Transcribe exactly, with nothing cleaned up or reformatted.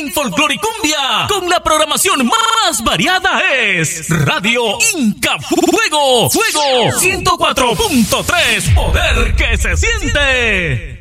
en folclore y cumbia, con la programación más variada es Radio Inca Fuego, Fuego ciento cuatro punto tres, poder que se siente.